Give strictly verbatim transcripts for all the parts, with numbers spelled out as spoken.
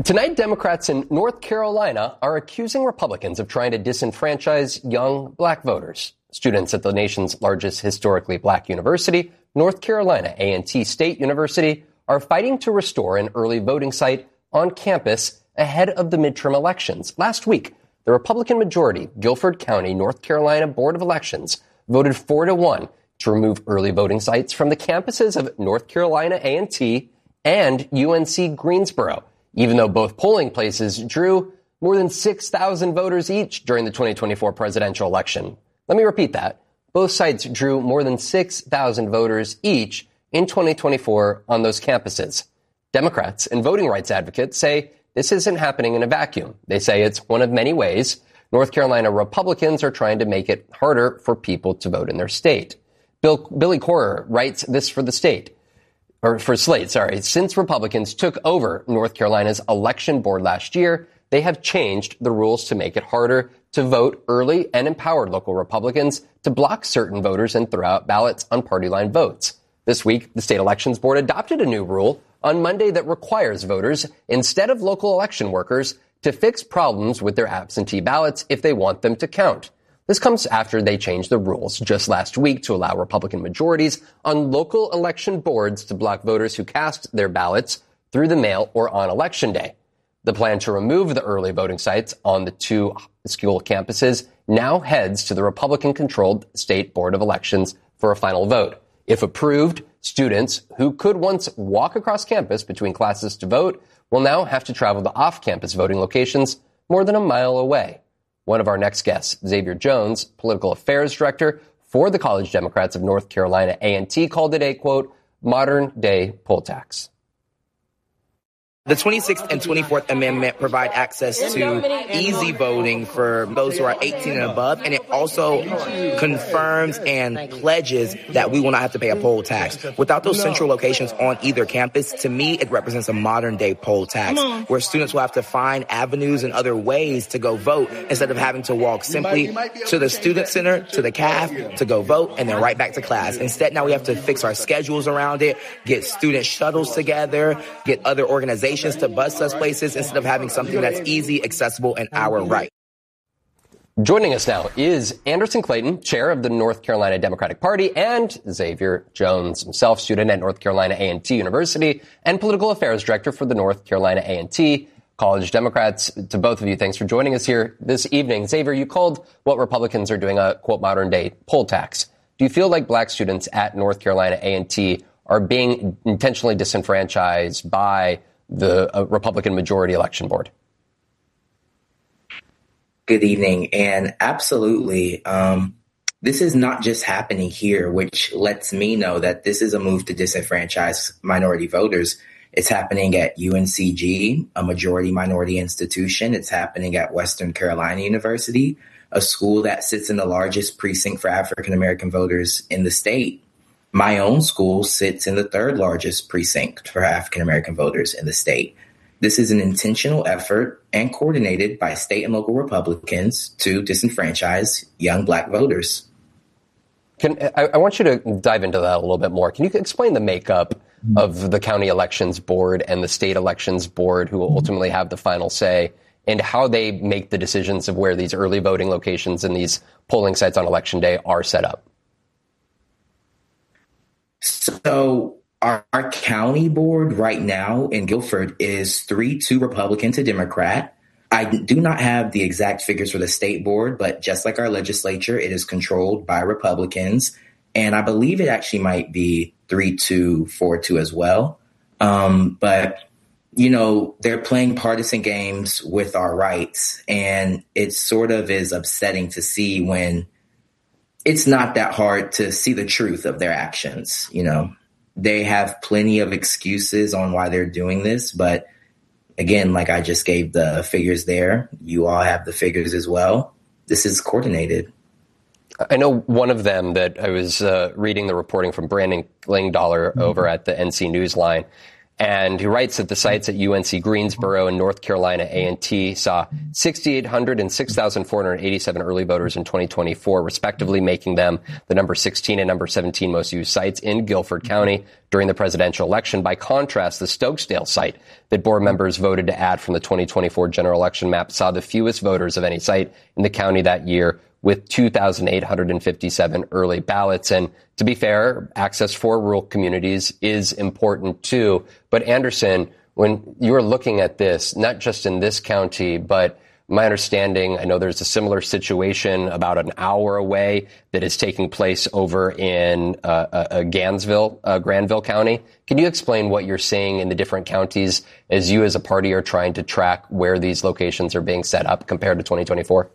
Tonight, Democrats in North Carolina are accusing Republicans of trying to disenfranchise young black voters. Students at the nation's largest historically black university, North Carolina A and T State University, are fighting to restore an early voting site on campus ahead of the midterm elections. Last week, the Republican majority Guilford County, North Carolina Board of Elections voted four to one to remove early voting sites from the campuses of North Carolina A and T and U N C Greensboro, even though both polling places drew more than six thousand voters each during the twenty twenty-four presidential election. Let me repeat that. Both sites drew more than six thousand voters each in twenty twenty-four on those campuses. Democrats and voting rights advocates say this isn't happening in a vacuum. They say it's one of many ways North Carolina Republicans are trying to make it harder for people to vote in their state. Bill, Billy Corer writes this for the state, or for Slate, sorry. Since Republicans took over North Carolina's election board last year, they have changed the rules to make it harder to vote early and empowered local Republicans to block certain voters and throw out ballots on party line votes. This week, the state elections board adopted a new rule on Monday that requires voters, instead of local election workers, to fix problems with their absentee ballots if they want them to count. This comes after they changed the rules just last week to allow Republican majorities on local election boards to block voters who cast their ballots through the mail or on Election Day. The plan to remove the early voting sites on the two school campuses now heads to the Republican-controlled State Board of Elections for a final vote. If approved, students who could once walk across campus between classes to vote will now have to travel to off-campus voting locations more than a mile away. One of our next guests, Xavier Jones, political affairs director for the College Democrats of North Carolina A and T, called it a, quote, modern-day poll tax. The twenty-sixth and twenty-fourth Amendment provide access to easy voting for those who are eighteen and above, and it also confirms and pledges that we will not have to pay a poll tax. Without those central locations on either campus, to me, it represents a modern-day poll tax, where students will have to find avenues and other ways to go vote instead of having to walk simply to the student center, to the C A F, to go vote, and then right back to class. Instead, now we have to fix our schedules around it, get student shuttles together, get other organizations to bus us places instead of having something that's easy, accessible, and our right. Joining us now is Anderson Clayton, chair of the North Carolina Democratic Party, and Xavier Jones, himself student at North Carolina A and T University and political affairs director for the North Carolina A and T College Democrats. To both of you, thanks for joining us here this evening. Xavier, you called what Republicans are doing a, quote, modern-day poll tax. Do you feel like black students at North Carolina A and T are being intentionally disenfranchised by the uh, Republican majority election board? Good evening. And absolutely, um, this is not just happening here, which lets me know that this is a move to disenfranchise minority voters. It's happening at U N C G, a majority minority institution. It's happening at Western Carolina University, a school that sits in the largest precinct for African-American voters in the state. My own school sits in the third largest precinct for African-American voters in the state. This is an intentional effort and coordinated by state and local Republicans to disenfranchise young black voters. Can, I, I want you to dive into that a little bit more. Can you explain the makeup mm-hmm. of the county elections board and the state elections board, who will mm-hmm. ultimately have the final say, and how they make the decisions of where these early voting locations and these polling sites on Election Day are set up? So our, our county board right now in Guilford is three two Republican to Democrat. I do not have the exact figures for the state board, but just like our legislature, it is controlled by Republicans. And I believe it actually might be three two, four two as well. Um, but, you know, they're playing partisan games with our rights. And it sort of is upsetting to see when it's not that hard to see the truth of their actions. You know, they have plenty of excuses on why they're doing this. But again, like I just gave the figures there, you all have the figures as well. This is coordinated. I know one of them that I was uh, reading the reporting from Brandon Klingdaler mm-hmm. over at the N C Newsline. And he writes that the sites at U N C Greensboro and North Carolina A and T saw six thousand eight hundred and six thousand four hundred eighty-seven early voters in twenty twenty-four, respectively, making them the number sixteen and number seventeen most used sites in Guilford County during the presidential election. By contrast, the Stokesdale site that board members voted to add from the twenty twenty-four general election map saw the fewest voters of any site in the county that year, with two thousand eight hundred fifty-seven early ballots. And to be fair, access for rural communities is important too. But Anderson, when you are looking at this, not just in this county, but my understanding, I know there's a similar situation about an hour away that is taking place over in uh, uh, Gainesville, uh, Granville County. Can you explain what you're seeing in the different counties as you as a party are trying to track where these locations are being set up compared to twenty twenty-four?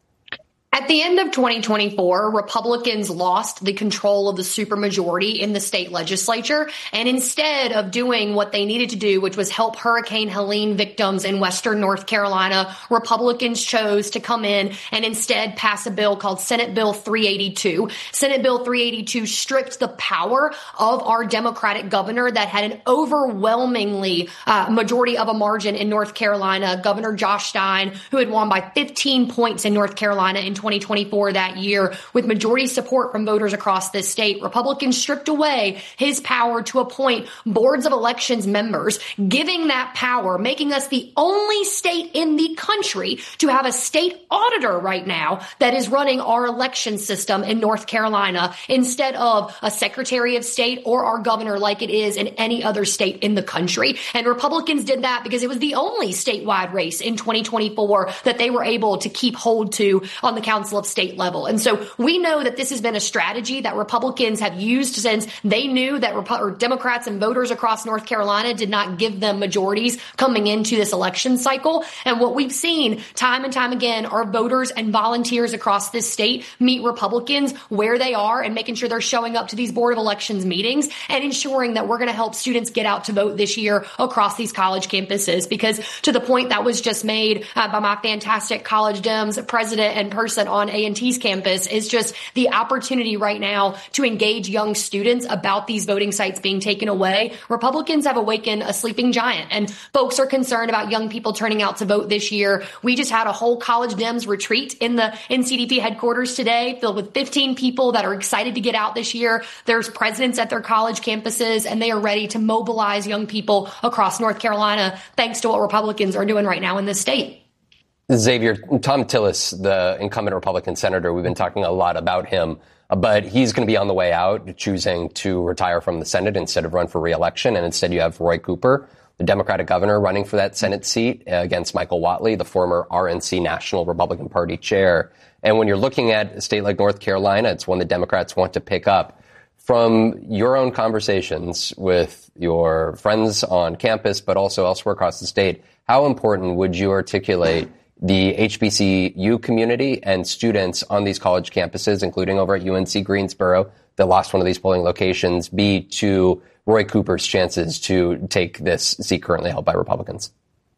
At the end of twenty twenty-four, Republicans lost the control of the supermajority in the state legislature. And instead of doing what they needed to do, which was help Hurricane Helene victims in Western North Carolina, Republicans chose to come in and instead pass a bill called Senate Bill three eighty-two. Senate Bill three eighty-two stripped the power of our Democratic governor that had an overwhelmingly uh, majority of a margin in North Carolina, Governor Josh Stein, who had won by fifteen points in North Carolina in twenty twenty-four that year with majority support from voters across this state. Republicans stripped away his power to appoint boards of elections members, giving that power, making us the only state in the country to have a state auditor right now that is running our election system in North Carolina instead of a secretary of state or our governor like it is in any other state in the country. And Republicans did that because it was the only statewide race in twenty twenty-four that they were able to keep hold to on the Council of State level. And so we know that this has been a strategy that Republicans have used since they knew that Repu- or Democrats and voters across North Carolina did not give them majorities coming into this election cycle. And what we've seen time and time again are voters and volunteers across this state meet Republicans where they are and making sure they're showing up to these Board of Elections meetings and ensuring that we're going to help students get out to vote this year across these college campuses. Because to the point that was just made uh, by my fantastic College Dems president and person on A and T's campus is just the opportunity right now to engage young students about these voting sites being taken away. Republicans have awakened a sleeping giant, and folks are concerned about young people turning out to vote this year. We just had a whole College Dems retreat in the N C D P headquarters today, filled with fifteen people that are excited to get out this year. There's presidents at their college campuses, and they are ready to mobilize young people across North Carolina, thanks to what Republicans are doing right now in this state. Xavier, Thom Tillis, the incumbent Republican senator, we've been talking a lot about him, but he's going to be on the way out, choosing to retire from the Senate instead of run for re-election. And instead you have Roy Cooper, the Democratic governor, running for that Senate seat against Michael Whatley, the former R N C National Republican Party chair. And when you're looking at a state like North Carolina, it's one that Democrats want to pick up. From your own conversations with your friends on campus, but also elsewhere across the state, how important would you articulate the H B C U community and students on these college campuses, including over at U N C Greensboro, that lost one of these polling locations, be to Roy Cooper's chances to take this seat currently held by Republicans?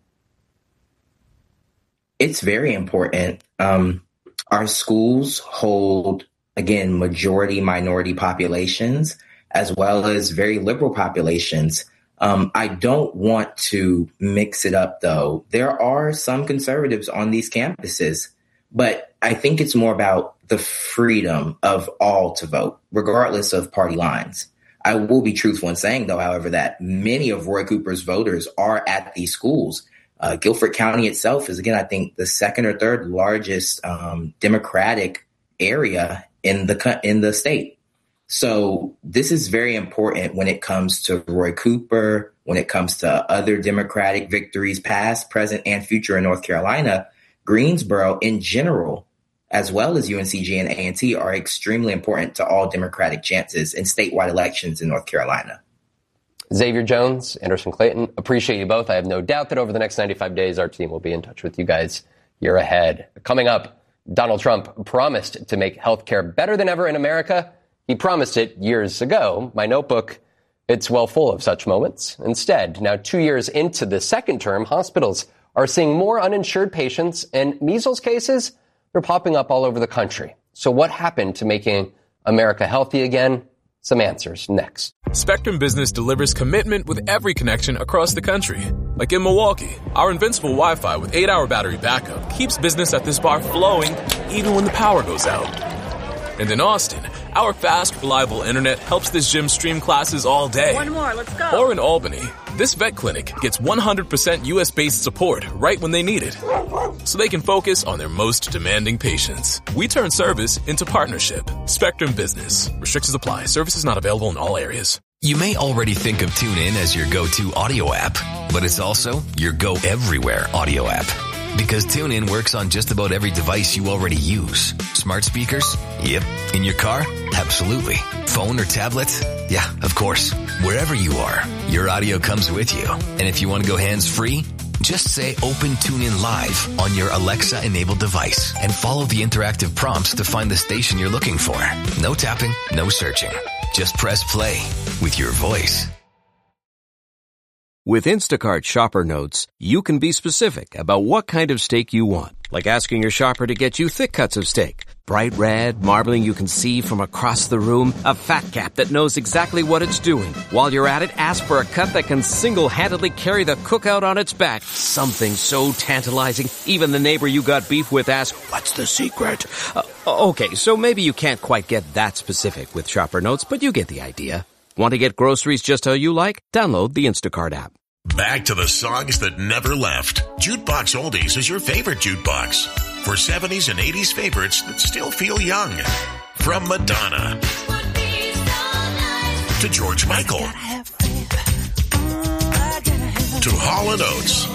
It's very important. Um, our schools hold, again, majority minority populations, as well as very liberal populations. Um, I don't want to mix it up, though. There are some conservatives on these campuses, but I think it's more about the freedom of all to vote, regardless of party lines. I will be truthful in saying, though, however, that many of Roy Cooper's voters are at these schools. Uh, Guilford County itself is, again, I think the second or third largest um, Democratic area in the in the state. So this is very important when it comes to Roy Cooper, when it comes to other Democratic victories, past, present, and future in North Carolina. Greensboro in general, as well as U N C G and A and T, are extremely important to all Democratic chances in statewide elections in North Carolina. Xavier Jones, Anderson Clayton, appreciate you both. I have no doubt that over the next ninety-five days, our team will be in touch with you guys year ahead. Coming up, Donald Trump promised to make healthcare better than ever in America. He promised it years ago. My notebook, it's well full of such moments. Instead, now two years into the second term, hospitals are seeing more uninsured patients, and measles cases, they're popping up all over the country. So what happened to making America healthy again? Some answers next. Spectrum Business delivers commitment with every connection across the country. Like in Milwaukee, our invincible Wi-Fi with eight hour battery backup keeps business at this bar flowing even when the power goes out. And in Austin, our fast, reliable internet helps this gym stream classes all day. One more, let's go. Or in Albany, this vet clinic gets one hundred percent U S-based support right when they need it, so they can focus on their most demanding patients. We turn service into partnership. Spectrum Business. Restrictions apply. Services not available in all areas. You may already think of TuneIn as your go-to audio app, but it's also your go-everywhere audio app. Because TuneIn works on just about every device you already use. Smart speakers? Yep. In your car? Absolutely. Phone or tablet? Yeah, of course. Wherever you are, your audio comes with you. And if you want to go hands-free, just say Open TuneIn Live on your Alexa-enabled device and follow the interactive prompts to find the station you're looking for. No tapping, no searching. Just press play with your voice. With Instacart Shopper Notes, you can be specific about what kind of steak you want. Like asking your shopper to get you thick cuts of steak. Bright red, marbling you can see from across the room. A fat cap that knows exactly what it's doing. While you're at it, ask for a cut that can single-handedly carry the cookout on its back. Something so tantalizing, even the neighbor you got beef with asks, "What's the secret?" Uh, okay, so maybe you can't quite get that specific with Shopper Notes, but you get the idea. Want to get groceries just how you like? Download the Instacart app. Back to the songs that never left. Jukebox Oldies is your favorite jukebox. For seventies and eighties favorites that still feel young. From Madonna to George Michael to Hall and Oates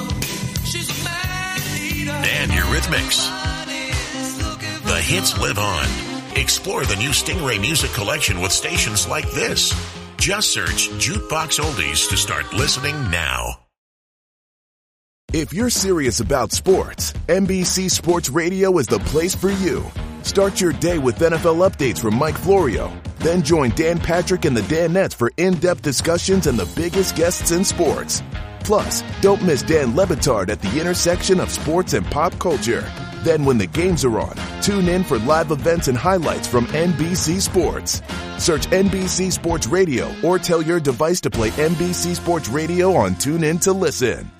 and Eurythmics. The hits live on. Explore the new Stingray Music Collection with stations like this. Just search Jukebox Oldies to start listening now. If you're serious about sports, N B C Sports Radio is the place for you. Start your day with N F L updates from Mike Florio. Then join Dan Patrick and the Danettes for in-depth discussions and the biggest guests in sports. Plus, don't miss Dan Le Batard at the intersection of sports and pop culture. Then when the games are on, tune in for live events and highlights from N B C Sports. Search N B C Sports Radio or tell your device to play N B C Sports Radio on TuneIn to listen.